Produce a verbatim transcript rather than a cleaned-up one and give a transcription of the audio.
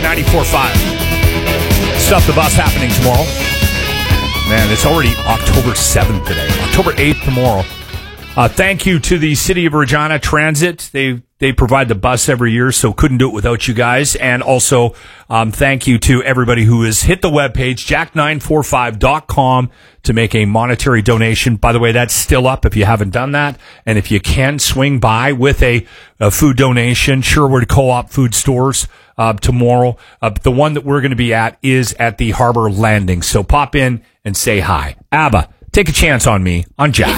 ninety-four point five. Stuff the Bus happening tomorrow. Man, it's already October seventh today. October eighth tomorrow. Uh, thank you to the City of Regina Transit. They they provide the bus every year, so couldn't do it without you guys. And also, um, thank you to everybody who has hit the webpage, jack nine four five dot com, to make a monetary donation. By the way, that's still up if you haven't done that. And if you can, swing by with a, a food donation. Sherwood Co-op food stores uh, tomorrow. Uh, the one that we're going to be at is at the Harbor Landing. So pop in and say hi. ABBA, take a chance on me, on Jack.